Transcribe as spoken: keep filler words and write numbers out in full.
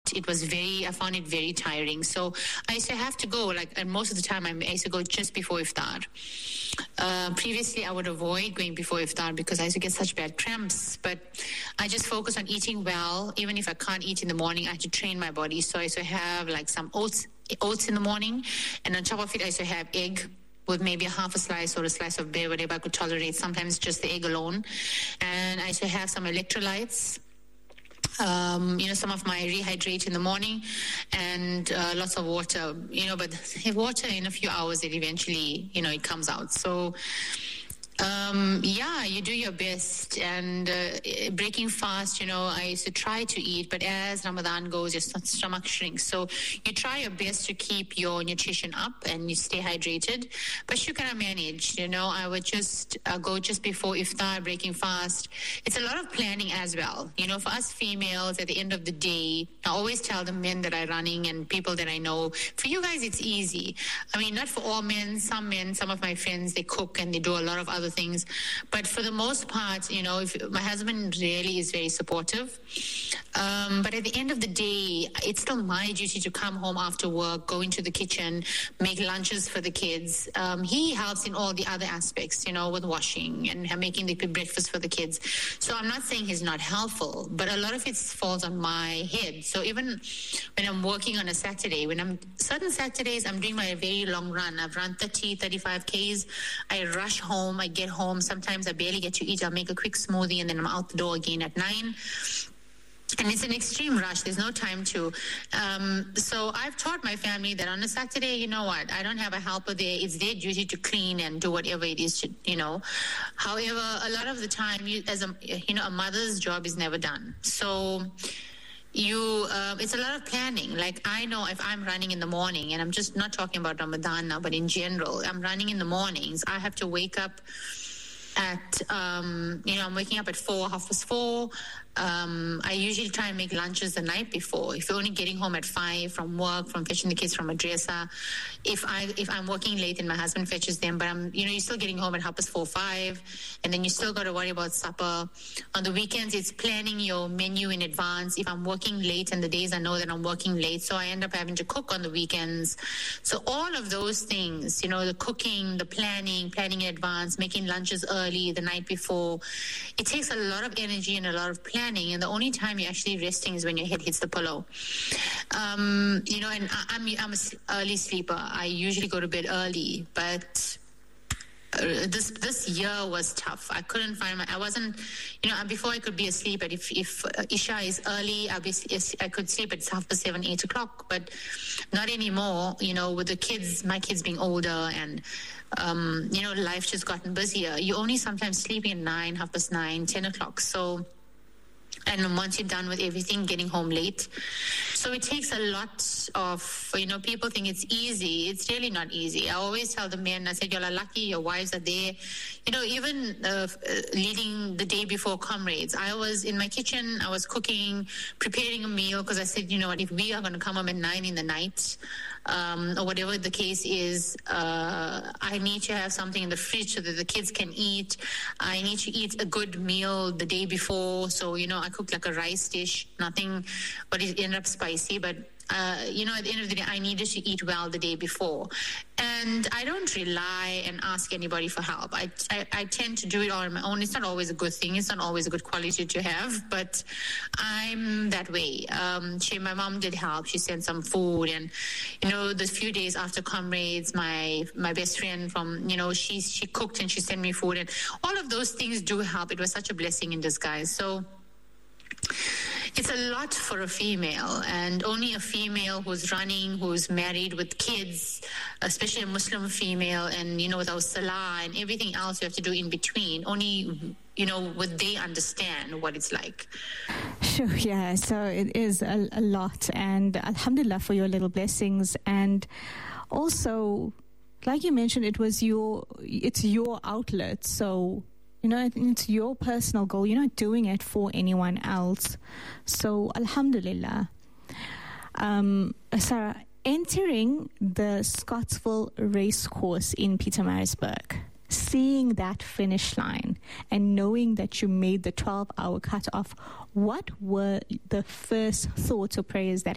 It was very, I found it very tiring. So I used to have to go, like, and most of the time I used to go just before iftar. Uh, previously, I would avoid going before iftar because I used to get such bad cramps. But I just focus on eating well. Even if I can't eat in the morning, I have to train my body. So I used to have like some oats, oats in the morning. And on top of it, I used to have egg with maybe a half a slice or a slice of bread, whatever I could tolerate. Sometimes just the egg alone. And I used to have some electrolytes. Um, you know, some of my rehydrate in the morning and uh, lots of water, you know, but water in a few hours, it eventually, you know, it comes out. So, um, yeah, you do your best. And uh, breaking fast, you know, I used to try to eat, but as Ramadan goes, your stomach shrinks. So you try your best to keep your nutrition up and you stay hydrated, but you cannot manage. You know, I would just uh, go just before iftar, breaking fast. It's a lot of planning as well. You know, for us females, at the end of the day, I always tell the men that are running and people that I know, for you guys, it's easy. I mean, not for all men. Some men, some of my friends, they cook and they do a lot of other things. But for the most part, you know, if my husband really is very supportive. Um, but at the end of the day, it's still my duty to come home after work, go into the kitchen, make lunches for the kids. Um, he helps in all the other aspects, you know, with washing and making the breakfast for the kids. So I'm not saying he's not helpful, but a lot of it falls on my head. So even when I'm working on a Saturday, when I'm certain Saturdays, I'm doing my very long run. I've run thirty, thirty-five Ks. I rush home. I get home. Sometimes I barely get to eat. I'll make a quick smoothie and then I'm out the door again at nine. And it's an extreme rush. There's no time to. Um, so I've taught my family that on a Saturday, you know what, I don't have a helper there. It's their duty to clean and do whatever it is to, you know. However, a lot of the time, you, as a, you know, a mother's job is never done. So you, uh, it's a lot of planning. Like I know if I'm running in the morning, and I'm just not talking about Ramadan now, but in general, I'm running in the mornings. I have to wake up at, um, you know, I'm waking up at four, half past four. Um, I usually try and make lunches the night before. If you're only getting home at five from work, from fetching the kids from madrasa, if I if I'm working late and my husband fetches them, but I'm you know you're still getting home at half past four, five, and then you still got to worry about supper. On the weekends, it's planning your menu in advance. If I'm working late and the days I know that I'm working late, so I end up having to cook on the weekends. So all of those things, you know, the cooking, the planning, planning in advance, making lunches early the night before, it takes a lot of energy and a lot of planning. And the only time you're actually resting is when your head hits the pillow. Um, you know, and I, I'm I'm an early sleeper. I usually go to bed early, but uh, this this year was tough. I couldn't find my. I wasn't, you know, before I could be asleep. But if if uh, Isha is early, I'll be, I could sleep at half past seven, eight o'clock. But not anymore. You know, with the kids, my kids being older and. Um, you know, life just gotten busier. You only sometimes sleeping at nine, half past nine, ten o'clock. So. And once you're done with everything, getting home late. So it takes a lot of, you know, people think it's easy. It's really not easy. I always tell the men, I said, y'all are lucky, your wives are there. You know, even uh, leading the day before comrades, I was in my kitchen, I was cooking, preparing a meal, because I said, you know what, if we are going to come home at nine in the night, um, or whatever the case is, uh, I need to have something in the fridge so that the kids can eat. I need to eat a good meal the day before. So, you know, I cooked like a rice dish, nothing, but it ended up spicy. But, uh, you know, at the end of the day, I needed to eat well the day before. And I don't rely and ask anybody for help. I, I, I tend to do it all on my own. It's not always a good thing. It's not always a good quality to have, but I'm that way. Um, she, my mom did help. She sent some food. And, you know, the few days after comrades, my my best friend from, you know, she, she cooked and she sent me food. And all of those things do help. It was such a blessing in disguise. So it's a lot for a female, and only a female who's running, who's married with kids, especially a Muslim female, and, you know, with our salah and everything else you have to do in between, only, you know, would they understand what it's like. Sure, yeah. So it is a, a lot, and alhamdulillah for your little blessings. And also, like you mentioned, it was your, it's your outlet. So, you know, it's your personal goal. You're not doing it for anyone else. So, alhamdulillah. Um, Sarah, entering the Scottsville Racecourse in Pietermaritzburg, seeing that finish line and knowing that you made the twelve-hour cutoff, what were the first thoughts or prayers that